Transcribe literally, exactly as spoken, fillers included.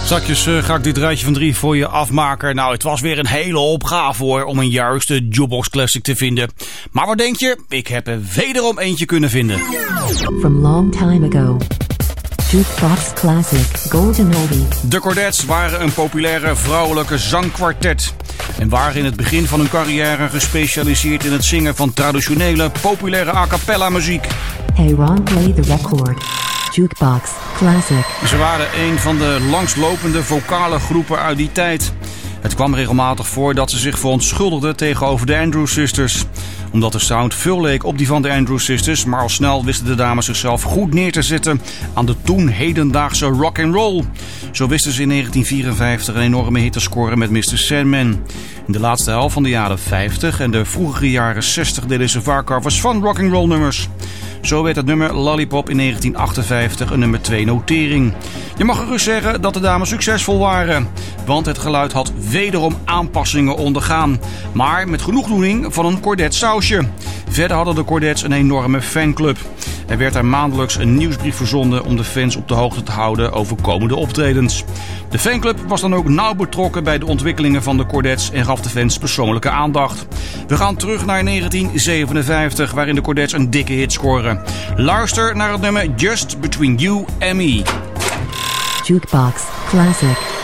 Straks uh, ga ik dit rijtje van drie voor je afmaken. Nou, het was weer een hele opgave hoor om een juiste Jukebox Classic te vinden. Maar wat denk je? Ik heb er wederom eentje kunnen vinden. From long time ago. Jukebox Classic Golden Oldie. De Chordettes waren een populaire vrouwelijke zangkwartet. En waren in het begin van hun carrière gespecialiseerd in het zingen van traditionele, populaire a cappella muziek. Hey Ron, play the record. Jukebox Classic. Ze waren een van de langslopende vocale groepen uit die tijd. Het kwam regelmatig voor dat ze zich verontschuldigden tegenover de Andrews Sisters. Omdat de sound veel leek op die van de Andrews Sisters, maar al snel wisten de dames zichzelf goed neer te zetten aan de toen hedendaagse rock and roll. Zo wisten ze in negentien vierenvijftig een enorme hit te scoren met mister Sandman. In de laatste helft van de jaren vijftig en de vroegere jaren zestig deden ze vaak covers van rock and roll nummers. Zo werd het nummer Lollipop in negentien achtenvijftig een nummer twee notering. Je mag gerust zeggen dat de dames succesvol waren, want het geluid had wederom aanpassingen ondergaan. Maar met genoegdoening van een Chordette sausje. Verder hadden de Chordettes een enorme fanclub. Er werd er maandelijks een nieuwsbrief verzonden om de fans op de hoogte te houden over komende optredens. De fanclub was dan ook nauw betrokken bij de ontwikkelingen van de Chordettes en gaf de fans persoonlijke aandacht. We gaan terug naar negentien zevenenvijftig, waarin de Chordettes een dikke hit scoren. Luister naar het nummer Just Between You and Me. Jukebox Classic.